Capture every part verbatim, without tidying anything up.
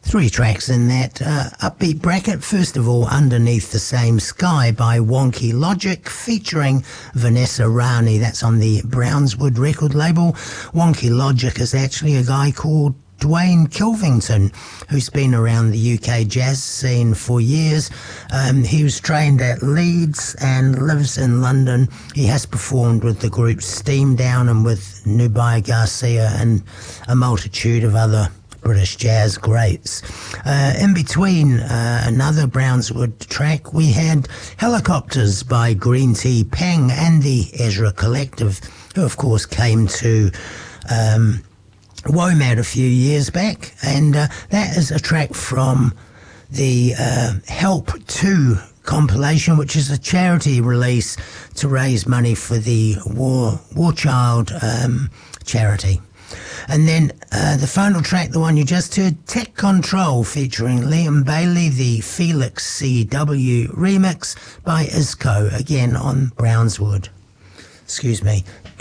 Three tracks in that uh, upbeat bracket. First of all, Underneath the Same Sky by Wonky Logic featuring Vanessa Rani. That's on the Brownswood record label. Wonky Logic is actually a guy called Dwayne Kilvington, who's been around the U K jazz scene for years. Um, he was trained at Leeds and lives in London. He has performed with the group Steam Down and with Nubia Garcia and a multitude of other British jazz greats. Uh, in between uh, another Brownswood track, we had Helicopters by Green Tea Peng and the Ezra Collective, who of course came to um, WOMAD a few years back, and uh, that is a track from the uh, Help two compilation, which is a charity release to raise money for the War War Child um, charity. And then uh, the final track, the one you just heard, Tech Control, featuring Liam Bailey, the Felix C W remix by Isco, again on Brownswood. Excuse me.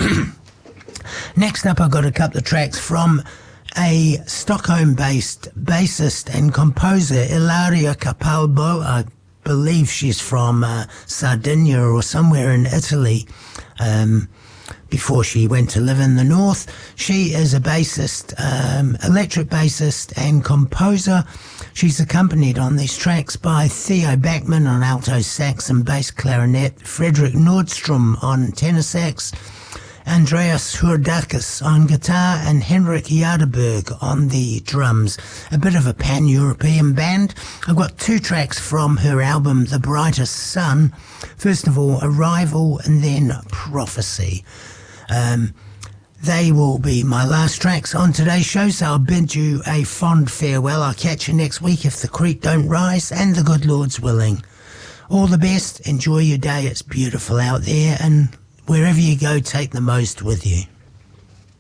Next up, I've got a couple of tracks from a Stockholm-based bassist and composer, Ilaria Capalbo. I believe she's from uh, Sardinia or somewhere in Italy. Um... before she went to live in the north. She is a bassist, um, electric bassist and composer. She's accompanied on these tracks by Theo Backman on alto sax and bass clarinet, Frederick Nordstrom on tenor sax, Andreas Hurdakis on guitar, and Henrik Jardeberg on the drums. A bit of a pan-European band. I've got two tracks from her album The Brightest Sun. First of all, Arrival, and then Prophecy. Um, they will be my last tracks on today's show, so I'll bid you a fond farewell. I'll catch you next week if the creek don't rise and the good Lord's willing. All the best. Enjoy your day. It's beautiful out there, and wherever you go, take the most with you.